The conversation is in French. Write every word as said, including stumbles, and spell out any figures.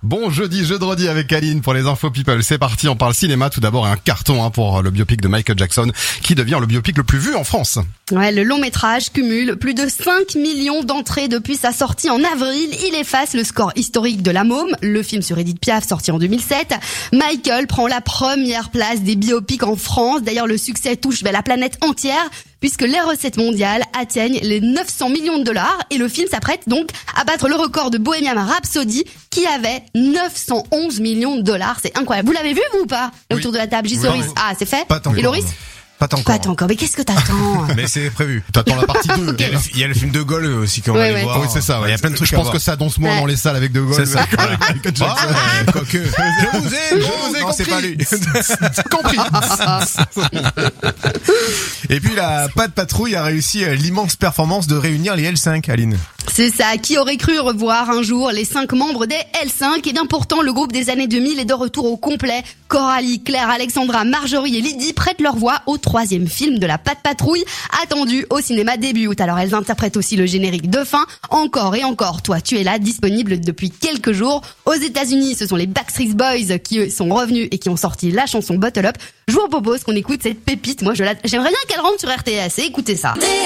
Bon jeudi, jeudi avec Aline pour les infos people. C'est parti, on parle cinéma. Tout d'abord, un carton hein, pour le biopic de Michael Jackson qui devient le biopic le plus vu en France. Ouais, le long métrage cumule plus de cinq millions d'entrées depuis sa sortie en avril. Il efface le score historique de La Môme, le film sur Edith Piaf sorti en deux mille sept. Michael prend la première place des biopics en France. D'ailleurs, le succès touche ben, la planète entière puisque les recettes mondiales atteignent les neuf cents millions de dollars et le film s'apprête donc à battre le record de Bohemian Rhapsody qui avait neuf cent onze millions de dollars. C'est incroyable. Vous l'avez vu vous ou pas Oui. Autour de la table, J. Oui. Soris. Ah, c'est fait. Pas tant Et Loris? Pas tant encore. Pas encore. Mais qu'est-ce que t'attends? Mais c'est prévu. T'attends la partie deux. Il y a le, il y a le film de Gaulle aussi qu'on Ouais, va aller ouais. voir. Oui, c'est ça. Ouais. Il y a plein de trucs Je à pense voir. que ça danse moins Ouais. dans les salles avec De Gaulle. C'est ça. que avec Michael Jackson. Ah, quoique. Je vous ai, je vous ai Non, c'est compris. pas lui. Compris. Et puis la Pat Patrouille a réussi euh, l'immense performance de réunir les L cinq, Aline. C'est ça. Qui aurait cru revoir un jour les cinq membres des L cinq? Et bien pourtant, le groupe des années deux mille est de retour au complet. Coralie, Claire, Alexandra, Marjorie et Lydie prêtent leur voix au troisième film de la Pat Patrouille, attendu au cinéma début août. Alors elles interprètent aussi le générique de fin. Encore et encore, toi, tu es là, disponible depuis quelques jours. Aux États-Unis, ce sont les Backstreet Boys qui sont revenus et qui ont sorti la chanson Bottle Up. Je vous propose qu'on écoute cette pépite. Moi, je la... j'aimerais bien qu'elle rentre sur R T S. Et écoutez ça.